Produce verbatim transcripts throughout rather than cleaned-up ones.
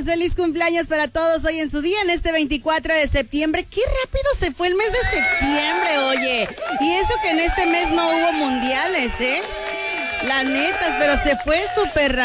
cumpleaños, feliz cumpleaños para todos hoy en su día, en este veinticuatro de septiembre. Qué rápido se fue el mes de septiembre, oye. Y eso que en este mes no hubo mundiales, ¿eh? La neta, pero se fue súper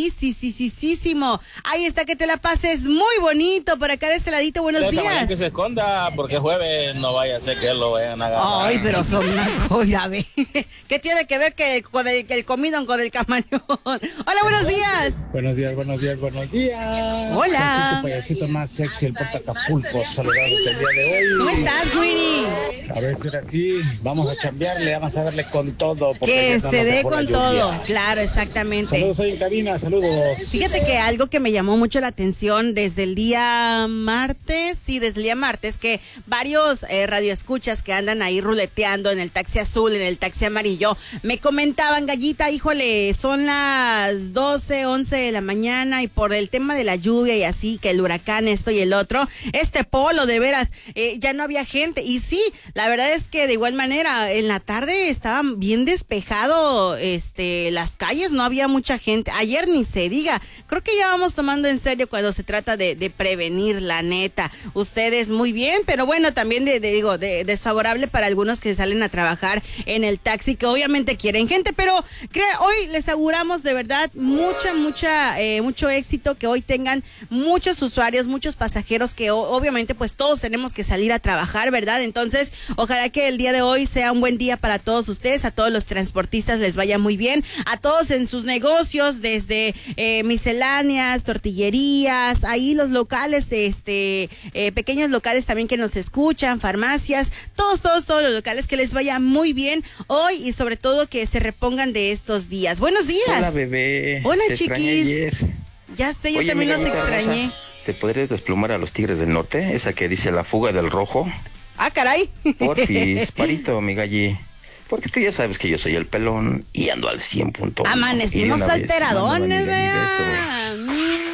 rapidísimo. Ahí está, que te la pases muy bonito. Por acá de este ladito, buenos Deja días. Que se esconda, porque jueves no vaya a ser que lo vayan a agarrar. Ay, pero son una joya, ve. ¿Qué tiene que ver que con el, que el comino con el camaleón? Hola, buenos días. Buenos días, buenos días, buenos días. Hola. Aquí tu payasito más sexy, el Porta Acapulco, saludándote el día de hoy. ¿Cómo estás, Winnie? A ver si ahora sí, vamos a chambearle, vamos a darle con todo. Que se dé con todo. Claro, exactamente. Saludos ahí en cabina, saludos. Fíjate que algo que me llamó mucho la atención desde el día martes, sí, desde el día martes, que varios eh, radioescuchas que andan ahí ruleteando en el taxi azul, en el taxi amarillo, me comentaban, Gallita, híjole, son las doce, once de la mañana y por el tema de la lluvia y así, que el huracán, esto y el otro, este polo, de veras, eh, ya no había gente. Y sí, la verdad es que de igual manera, en la tarde estaban bien despejado, este, las calles, no había mucha gente. Ayer ni se diga. Creo que ya vamos tomando en serio cuando se trata de, de prevenir, la neta. Ustedes muy bien, pero bueno, también de, de, digo, de, desfavorable para algunos que salen a trabajar en el taxi, que obviamente quieren gente, pero creo, hoy les auguramos de verdad mucha, mucha, eh, mucho éxito, que hoy tengan muchos usuarios, muchos pasajeros, que o, obviamente pues todos tenemos que salir a trabajar, ¿verdad? Entonces, ojalá que el día de hoy sea un buen día para todos ustedes, a todos los transportistas les vaya muy bien. A todos en sus negocios, desde eh, misceláneas, tortillerías, ahí los locales, este, eh, pequeños locales también que nos escuchan, farmacias, todos, todos, todos los locales, que les vaya muy bien hoy y sobre todo que se repongan de estos días. Buenos días. Hola, bebé. Hola, te chiquis. Ya sé, yo Oye, también los extrañé. Rosa, ¿te podrías desplumar a los Tigres del Norte? Esa que dice La Fuga del Rojo. Ah, caray. Porfis, parito, mi galli. Porque tú ya sabes que yo soy el pelón y ando al cien punto uno. Amanecimos alteradones, vean.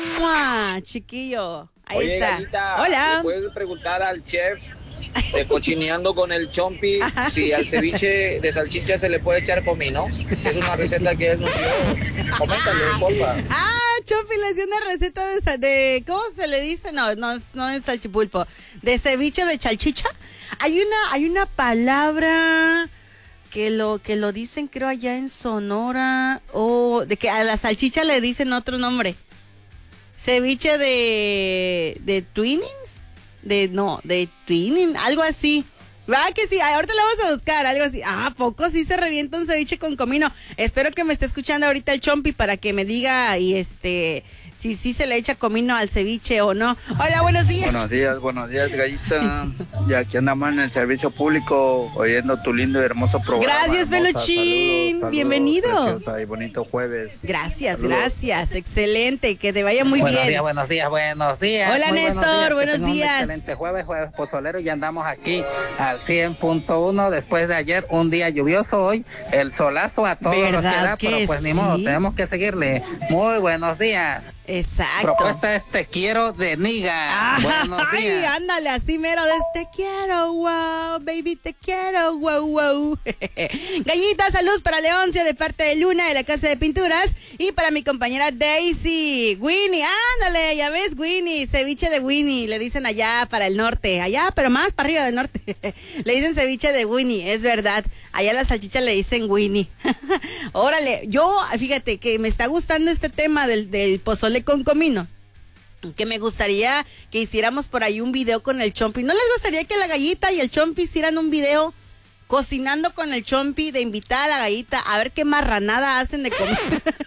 Chiquillo. Ahí Oye, está. Gallita, Hola. ¿le puedes preguntar al chef de Cochineando con el Chompi si al ceviche de salchicha se le puede echar comino? Es una receta que él nos dio. Coméntale, porfa. Ah, Chompi les dio una receta de, de ¿cómo se le dice? No, no, no es salchipulpo. De ceviche de salchicha. Hay una, hay una palabra que lo que lo dicen, creo, allá en Sonora, o de que a la salchicha le dicen otro nombre. Ceviche de de twinnings, de no, de twinning, algo así. ¿Verdad que sí? Ay, ahorita la vamos a buscar, algo así. Ah, ¿a poco sí se revienta un ceviche con comino? Espero que me esté escuchando ahorita el Chompi para que me diga y este si sí se le echa comino al ceviche o no. Hola, buenos días. Buenos días, buenos días, Gallita. Y aquí andamos en el servicio público oyendo tu lindo y hermoso programa. Gracias, hermosa. Peluchín. Saludos, Bienvenido. Preciosa y bonito jueves. Gracias, Saludos. gracias. Excelente. Que te vaya muy buenos bien. Días, buenos días, buenos días. Hola, Muy Néstor. Buenos días. Buenos días. Un excelente jueves, jueves pozolero. Y andamos aquí al cien punto uno. Después de ayer, un día lluvioso. Hoy, el solazo a todo lo que da. que Pero pues sí? ni modo, tenemos que seguirle. Muy buenos días. Exacto. Propuesta es Te Quiero de Niga. Ah, Buenos ay, días. ándale, así mero de te quiero, wow, baby, te quiero, wow, wow. Gallita, saludos para Leoncia de parte de Luna de la Casa de Pinturas y para mi compañera Daisy. Winnie, ándale, ya ves, Winnie, ceviche de Winnie, le dicen allá para el norte, allá, pero más para arriba del norte. Le dicen ceviche de Winnie, es verdad. Allá a la salchicha le dicen Winnie. Órale, yo, fíjate que me está gustando este tema del, del pozole con comino, que me gustaría que hiciéramos por ahí un video con el Chompi. ¿No les gustaría que la Gallita y el Chompi hicieran un video cocinando con el Chompi, de invitar a la Gallita a ver qué marranada hacen de comer?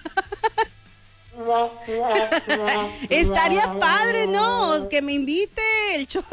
Estaría padre, ¿no? Que me invite el Chompi.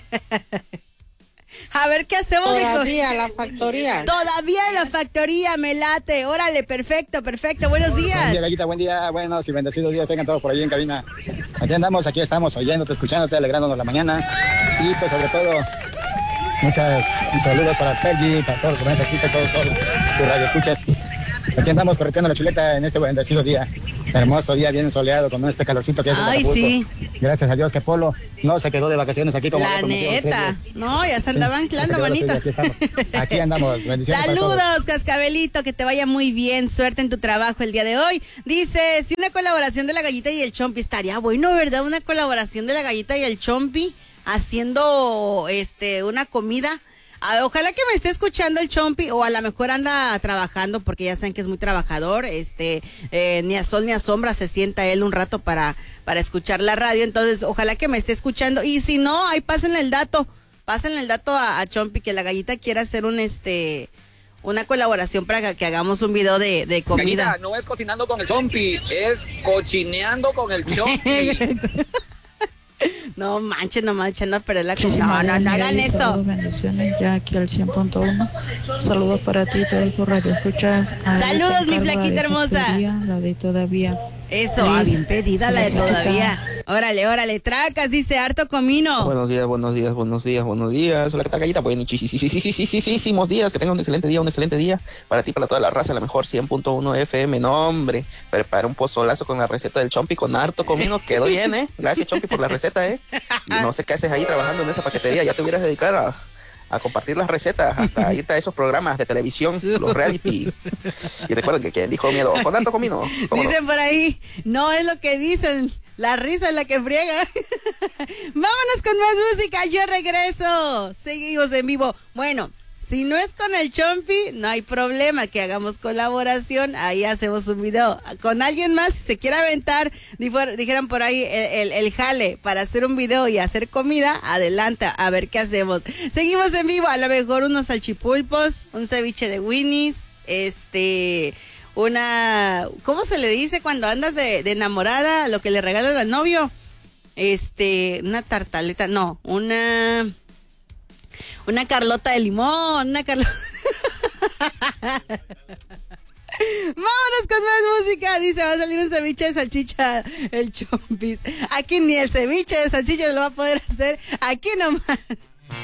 A ver qué hacemos. Todavía de la factoría. Todavía en la factoría, me late. Órale, perfecto, perfecto. Buenos días. Buen día, Gallita, buen día. Buenos y bendecidos días tengan todos por ahí en cabina. Aquí andamos, aquí estamos oyéndote, escuchándote, alegrándonos la mañana. Y pues sobre todo, muchas saludos para Fergie, para todos los comentarios aquí, para todos, todos tus radioescuchas. Aquí andamos correteando la chuleta en este bendecido día. Hermoso día, bien soleado, con este calorcito que hace. Ay, sí. Gracias a Dios que Polo no se quedó de vacaciones aquí como la neta. No, ya se andaba anclando, manito. Aquí, aquí andamos. Bendiciones. Saludos, Cascabelito, que te vaya muy bien. Suerte en tu trabajo el día de hoy. Dice, si una colaboración de la Gallita y el Chompi estaría bueno, ¿verdad? Una colaboración de la Gallita y el Chompi haciendo este una comida. A ver, ojalá que me esté escuchando el Chompi, o a lo mejor anda trabajando, porque ya saben que es muy trabajador, este, eh, ni a sol ni a sombra se sienta él un rato para, para escuchar la radio, entonces ojalá que me esté escuchando, y si no, ahí pásenle el dato, pásenle el dato a, a Chompi, que la Gallita quiera hacer un, este, una colaboración para que, que hagamos un video de, de comida. Gallita, no es cocinando con el Chompi, es cochineando con el Chompi. No manches, no manches, no, pero la comida. No, no, no hagan eso. Saludos, bendiciones, ya aquí al cien punto uno. Saludos para ti, todo tu radio escucha. Saludos, mi flaquita hermosa. La de todavía. Eso, ah, bien pedida la de todavía. Órale, órale, Tracas, dice harto comino. Buenos días, buenos días, buenos días, buenos días. Hola, ¿qué tal, Gallita? Buenísimos días, que tengan un excelente día, un excelente día. Para ti, para toda la raza, la mejor cien punto uno F M. No, hombre, prepara un pozolazo con la receta del Chompi con harto comino. Quedó bien, ¿eh? Gracias, Chompi, por la receta, ¿eh? Y no sé qué haces ahí trabajando en esa paquetería. Ya te hubieras dedicado a... a compartir las recetas, hasta irte a esos programas de televisión, los reality. Y recuerden que quien dijo miedo, con harto comino. Dicen no? Por ahí, no es lo que dicen, la risa es la que friega. Vámonos con más música, yo regreso. Seguimos en vivo. Bueno, si no es con el Chompi, no hay problema que hagamos colaboración, ahí hacemos un video. Con alguien más, si se quiere aventar, dijeran por ahí el, el, el jale para hacer un video y hacer comida, adelante, a ver qué hacemos. Seguimos en vivo, a lo mejor unos salchipulpos, un ceviche de Winnie's, este, una, ¿cómo se le dice cuando andas de, de enamorada, lo que le regalan al novio? Este, una tartaleta, no, una... Una Carlota de limón, una Carlota... Vámonos con más música. Dice, va a salir un ceviche de salchicha, el Chompis. Aquí ni el ceviche de salchicha lo va a poder hacer. Aquí nomás.